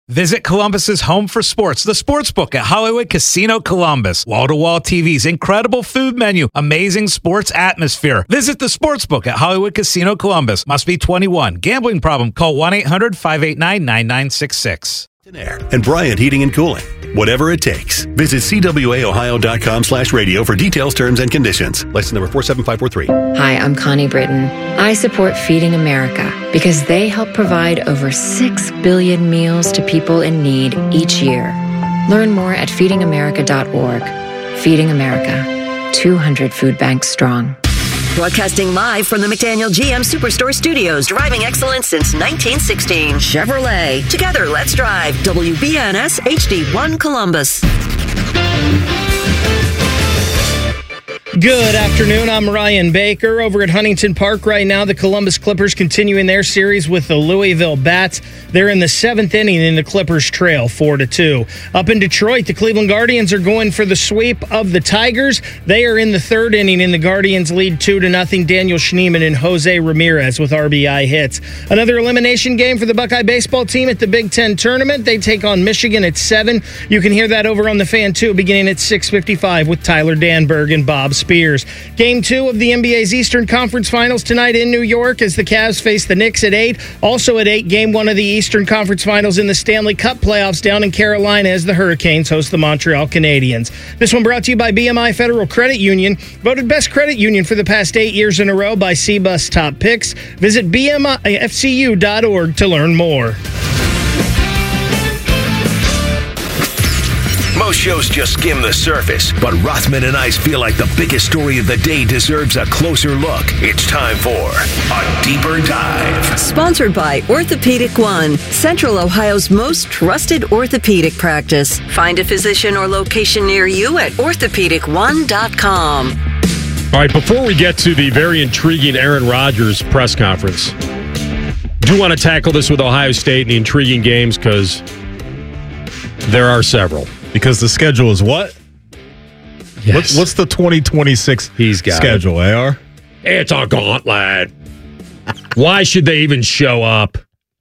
Visit Columbus's home for sports, the Sportsbook at Hollywood Casino Columbus. Wall-to-wall TVs, incredible food menu, amazing sports atmosphere. Visit the Sportsbook at Hollywood Casino Columbus. Must be 21. Gambling problem? Call 1-800-589-9966. And Bryant Heating and Cooling. Whatever it takes. Visit CWAOhio.com/radio for details, terms, and conditions. License number 47543. Hi, I'm Connie Britton. I support Feeding America because they help provide over 6 billion meals to people in need each year. Learn more at feedingamerica.org. Feeding America, 200 food banks strong. Broadcasting live from the McDaniel GM Superstore Studios, driving excellence since 1916. Chevrolet. Together, let's drive. WBNS HD1 Columbus. Good afternoon. I'm Ryan Baker. Over at Huntington Park right now, the Columbus Clippers continuing their series with the Louisville Bats. They're in the 7th inning in the Clippers trail, 4-2. Up in Detroit, the Cleveland Guardians are going for the sweep of the Tigers. They are in the 3rd inning, and the Guardians lead 2-0. Daniel Schneemann and Jose Ramirez with RBI hits. Another elimination game for the Buckeye baseball team at the Big Ten tournament. They take on Michigan at 7. You can hear that over on the Fan 2 beginning at 6:55 with Tyler Danberg and Bob Spears. Game 2 of the NBA's Eastern Conference Finals tonight in New York as the Cavs face the Knicks at 8. Also at 8, Game 1 of the Eastern Conference Finals in the Stanley Cup playoffs down in Carolina as the Hurricanes host the Montreal Canadiens. This one brought to you by BMI Federal Credit Union, voted best credit union for the past 8 years in a row by CBUS Top Picks. Visit bmifcu.org to learn more. Most shows just skim the surface, but Rothman and I feel like the biggest story of the day deserves a closer look. It's time for a deeper dive. Sponsored by Orthopedic One, Central Ohio's most trusted orthopedic practice. Find a physician or location near you at orthopedic1.com. All right, before we get to the very intriguing Aaron Rodgers press conference, do want to tackle this with Ohio State and the intriguing games because there are several. Because the schedule is what? Yes. What's the 2026 schedule, AR? It's a gauntlet. Why should they even show up?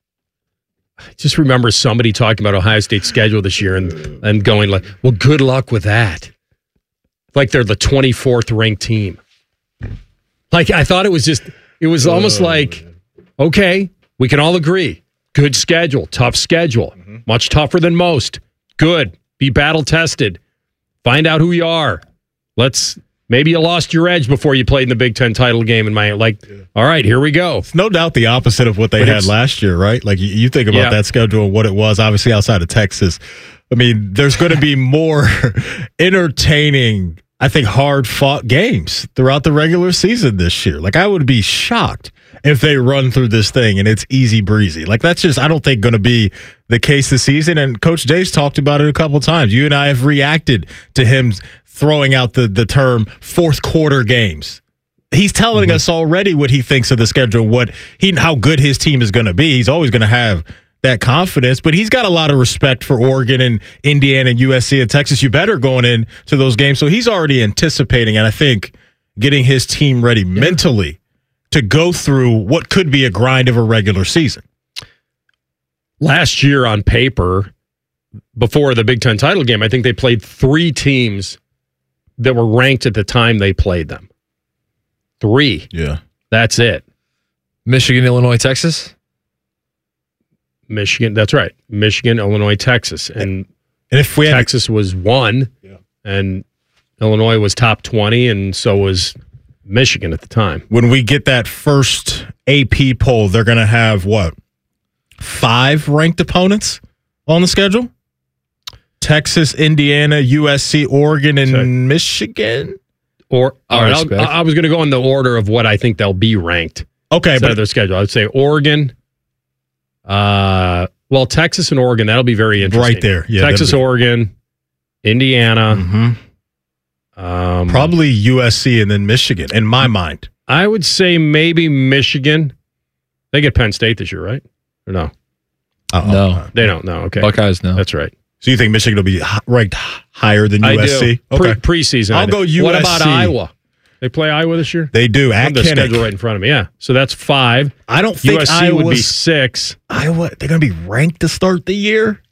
I just remember somebody talking about Ohio State's schedule this year and going like, well, good luck with that. Like they're the 24th ranked team. Like I thought it was almost like, okay, we can all agree. Good schedule, tough schedule, much tougher than most. Good. Be battle tested. Find out who you are. Maybe you lost your edge before you played in the Big Ten title game in Miami. All right, here we go. It's no doubt the opposite of what they had last year, right? Like you think about that schedule and what it was, obviously outside of Texas. I mean, there's going to be more entertaining, I think, hard-fought games throughout the regular season this year. Like I would be shocked if they run through this thing and it's easy breezy. Like that's just, I don't think, going to be the case this season. And Coach Jay's talked about it a couple of times. You and I have reacted to him throwing out the term fourth quarter games. He's telling us already what he thinks of the schedule, how good his team is going to be. He's always going to have that confidence, but he's got a lot of respect for Oregon and Indiana and USC and Texas. You better going into those games. So he's already anticipating, and I think getting his team ready mentally to go through what could be a grind of a regular season. Last year on paper, before the Big Ten title game, I think they played 3 teams that were ranked at the time they played them. 3. Yeah. That's it. Michigan, Illinois, Texas? Michigan, that's right. Michigan, Illinois, Texas. And if we Texas was 1, and Illinois was top 20, and so was Michigan at the time. When we get that first AP poll, they're going to have, 5 ranked opponents on the schedule? Texas, Indiana, USC, Oregon, and Michigan? I was going to go in the order of what I think they'll be ranked. Okay. But their schedule. I would say Oregon. Texas and Oregon, that'll be very interesting. Right there. Yeah, Texas, Oregon, Indiana. Mm-hmm. Probably USC and then Michigan, in my mind. I would say maybe Michigan. They get Penn State this year, right? Or no? No. They don't. No. Okay. Buckeyes, no. That's right. So you think Michigan will be ranked higher than USC? I do. Okay. Preseason. I'll go USC. What about Iowa? They play Iowa this year? They do. I have the schedule right in front of me. Yeah. So that's 5. I don't think USC would be 6. Iowa, they're going to be ranked to start the year?